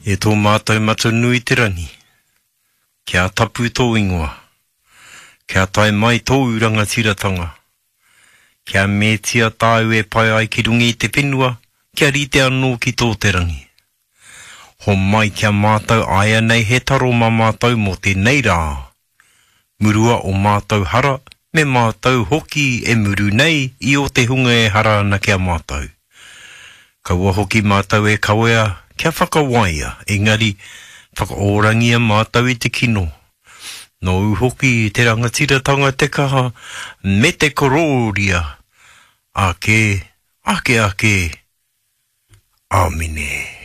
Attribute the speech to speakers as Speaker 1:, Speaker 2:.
Speaker 1: E tō mātou matanui te rangi. Kia tapu tō ingoa. Kia tai mai tō rangatiratanga. Kia mētia tāu e pai ai ki rungi i te whenua, kia rite anō ki tō te rangi. Ho mai kia mātou aia nei he taro mā mātou mō te nei rā. Murua o mātou hara, me mātou hoki e muru nei i o te hunga e hara ana kia mātou. Kaua hoki mātou e kawea, kia whakawaia, engari, whakaorangia mātou i te kino. Nō hoki te rangatiratanga te kaha, me te kororia. Ake, ake, amine.